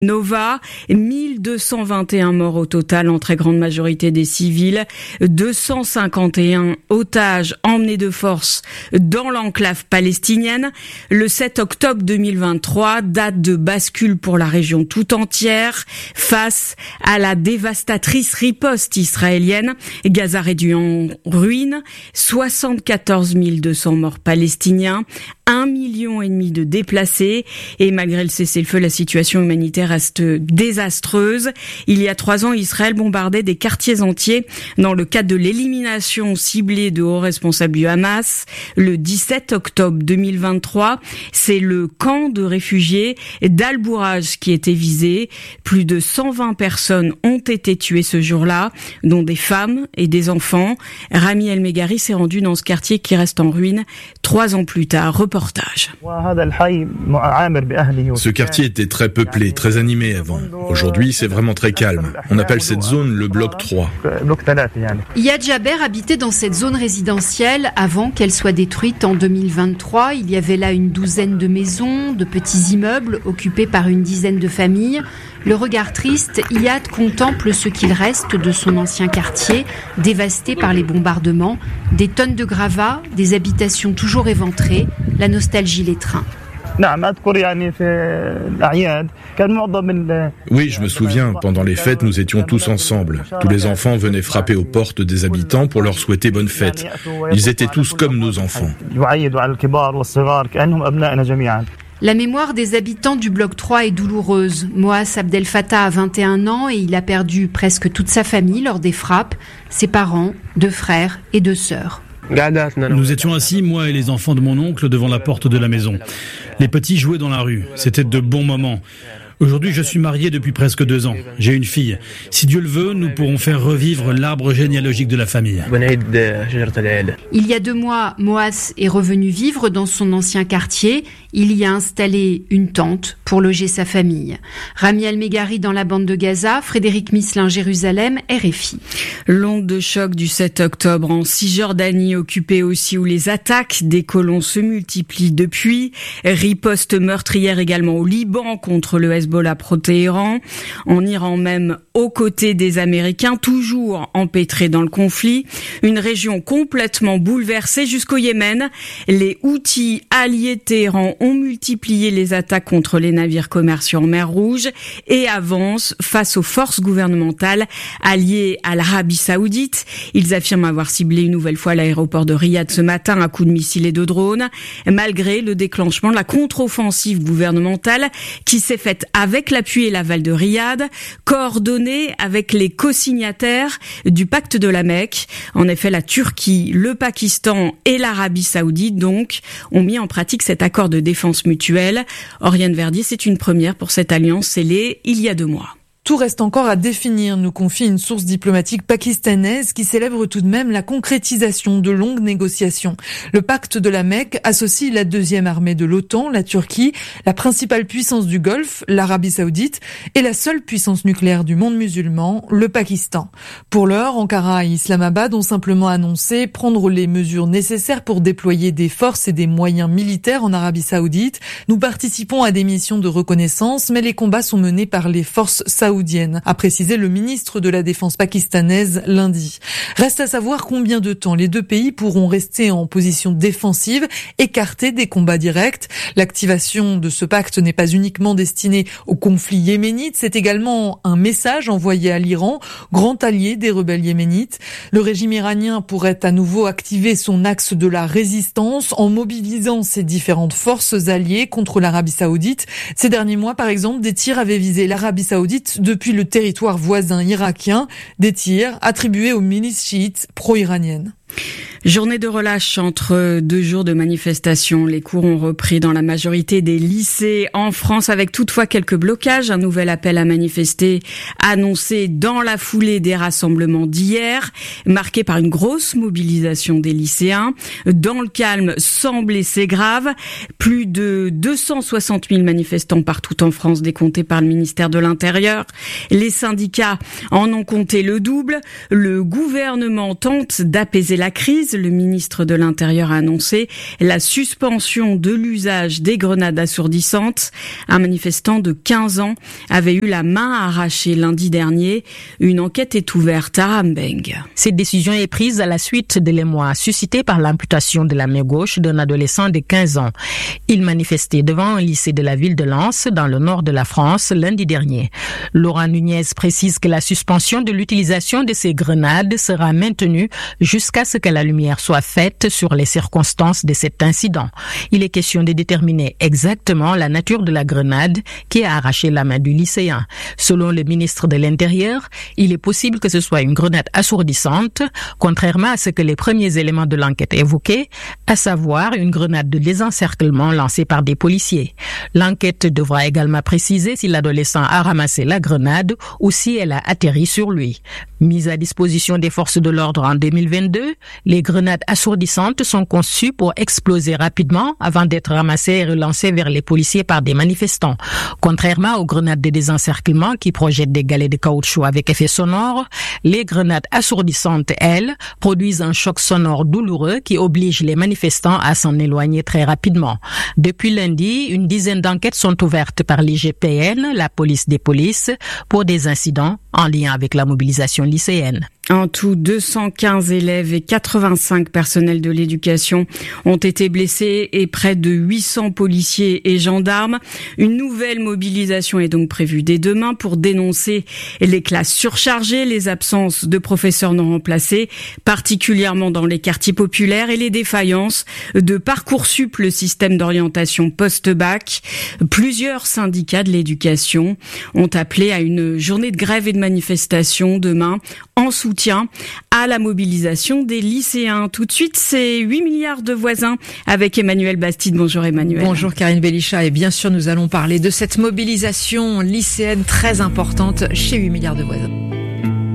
Nova, 1221 morts au total, en très grande majorité des civils, 251 otages emmenés de force dans l'enclave palestinienne. Le 7 octobre 2023, date de bascule pour la région tout entière face à la dévastatrice riposte israélienne. Gaza réduit en ruine, 74 200 morts palestiniens, 1,5 million de déplacés, et malgré le cessez-le-feu, la situation humanitaire reste désastreuse. Il y a 3 ans, Israël bombardait des quartiers entiers dans le cadre de l'élimination ciblée de hauts responsables du Hamas. Le 17 octobre 2023, c'est le camp de réfugiés d'Al-Bouraj qui était visé. Plus de 120 personnes ont été tuées ce jour-là, dont des femmes et des enfants. Rami El-Meghari s'est rendu dans ce quartier qui reste en ruine 3 ans plus tard. Reportage. Ce quartier était très peuplé, très animé avant. Aujourd'hui, c'est vraiment très calme. On appelle cette zone le bloc 3. Iyad Jaber habitait dans cette zone résidentielle avant qu'elle soit détruite en 2023. Il y avait là une douzaine de maisons, de petits immeubles occupés par une dizaine de familles. Le regard triste, Iyad contemple ce qu'il reste de son ancien quartier, dévasté par les bombardements. Des tonnes de gravats, des habitations toujours éventrées, la nostalgie l'étreint. Oui, je me souviens, pendant les fêtes, nous étions tous ensemble. Tous les enfants venaient frapper aux portes des habitants pour leur souhaiter bonne fête. Ils étaient tous comme nos enfants. La mémoire des habitants du bloc 3 est douloureuse. Moaz Abdel Fattah a 21 ans et il a perdu presque toute sa famille lors des frappes, ses parents, 2 frères et 2 sœurs. Nous étions assis, moi et les enfants de mon oncle, devant la porte de la maison. Les petits jouaient dans la rue. C'était de bons moments. Aujourd'hui, je suis marié depuis presque 2 ans. J'ai une fille. Si Dieu le veut, nous pourrons faire revivre l'arbre généalogique de la famille. Il y a 2 mois, Moaz est revenu vivre dans son ancien quartier. Il y a installé une tente pour loger sa famille. Rami El-Meghari dans la bande de Gaza, Frédéric Misselin, Jérusalem, RFI. L'onde de choc du 7 octobre en Cisjordanie, occupée aussi, où les attaques des colons se multiplient depuis. Riposte meurtrière également au Liban contre le Hezbollah pro-Téhéran. En Iran même, aux côtés des Américains, toujours empêtrés dans le conflit. Une région complètement bouleversée jusqu'au Yémen. Les Houthis alliés de Téhéran ont multiplié les attaques contre les navires commerciaux en mer Rouge et avancent face aux forces gouvernementales alliées à l'Arabie Saoudite. Ils affirment avoir ciblé une nouvelle fois l'aéroport de Riyad ce matin à coups de missiles et de drones, malgré le déclenchement de la contre-offensive gouvernementale qui s'est faite avec l'appui et l'aval de Riyad, coordonnée avec les co-signataires du pacte de la Mecque. En effet, la Turquie, le Pakistan et l'Arabie Saoudite, donc, ont mis en pratique cet accord de défense mutuelle. Oriane Verdier, c'est une première pour cette alliance scellée il y a 2 mois. Tout reste encore à définir, nous confie une source diplomatique pakistanaise qui célèbre tout de même la concrétisation de longues négociations. Le pacte de la Mecque associe la 2e armée de l'OTAN, la Turquie, la principale puissance du Golfe, l'Arabie Saoudite, et la seule puissance nucléaire du monde musulman, le Pakistan. Pour l'heure, Ankara et Islamabad ont simplement annoncé prendre les mesures nécessaires pour déployer des forces et des moyens militaires en Arabie Saoudite. Nous participons à des missions de reconnaissance, mais les combats sont menés par les forces saoudiennes, a précisé le ministre de la Défense pakistanaise lundi. Reste à savoir combien de temps les 2 pays pourront rester en position défensive, écartés des combats directs. L'activation de ce pacte n'est pas uniquement destinée au conflit yéménite, c'est également un message envoyé à l'Iran, grand allié des rebelles yéménites. Le régime iranien pourrait à nouveau activer son axe de la résistance en mobilisant ses différentes forces alliées contre l'Arabie Saoudite. Ces derniers mois, par exemple, des tirs avaient visé l'Arabie Saoudite depuis le territoire voisin irakien, des tirs attribués aux milices chiites pro-iraniennes. Journée de relâche entre 2 jours de manifestations. Les cours ont repris dans la majorité des lycées en France, avec toutefois quelques blocages. Un nouvel appel à manifester annoncé dans la foulée des rassemblements d'hier, marqué par une grosse mobilisation des lycéens. Dans le calme, sans blessés graves. Plus de 260 000 manifestants partout en France, décomptés par le ministère de l'Intérieur. Les syndicats en ont compté le double. Le gouvernement tente d'apaiser la crise remise. Le ministre de l'Intérieur a annoncé la suspension de l'usage des grenades assourdissantes. Un manifestant de 15 ans avait eu la main arrachée lundi dernier. Une enquête est ouverte à Rambeng. Cette décision est prise à la suite de l'émoi suscité par l'amputation de la main gauche d'un adolescent de 15 ans. Il manifestait devant un lycée de la ville de Lens, dans le nord de la France, lundi dernier. Laurent Nunez précise que la suspension de l'utilisation de ces grenades sera maintenue jusqu'à ce que la lumière soit faite sur les circonstances de cet incident. Il est question de déterminer exactement la nature de la grenade qui a arraché la main du lycéen. Selon le ministre de l'Intérieur, il est possible que ce soit une grenade assourdissante, contrairement à ce que les premiers éléments de l'enquête évoquaient, à savoir une grenade de désencerclement lancée par des policiers. L'enquête devra également préciser si l'adolescent a ramassé la grenade ou si elle a atterri sur lui. Mise à disposition des forces de l'ordre en 2022, les grenades assourdissantes sont conçues pour exploser rapidement avant d'être ramassées et relancées vers les policiers par des manifestants. Contrairement aux grenades de désencerclement qui projettent des galets de caoutchouc avec effet sonore, les grenades assourdissantes, elles, produisent un choc sonore douloureux qui oblige les manifestants à s'en éloigner très rapidement. Depuis lundi, une dizaine d'enquêtes sont ouvertes par l'IGPN, la police des polices, pour des incidents en lien avec la mobilisation lycéenne. En tout, 215 élèves et 85 personnels de l'éducation ont été blessés et près de 800 policiers et gendarmes. Une nouvelle mobilisation est donc prévue dès demain pour dénoncer les classes surchargées, les absences de professeurs non remplacés, particulièrement dans les quartiers populaires, et les défaillances de Parcoursup, le système d'orientation post-bac. Plusieurs syndicats de l'éducation ont appelé à une journée de grève et de manifestation demain en soutien à la mobilisation des lycéens. Tout de suite, c'est 8 milliards de voisins avec Emmanuel Bastide. Bonjour Emmanuel. Bonjour Karine Belichat, et bien sûr nous allons parler de cette mobilisation lycéenne très importante chez 8 milliards de voisins.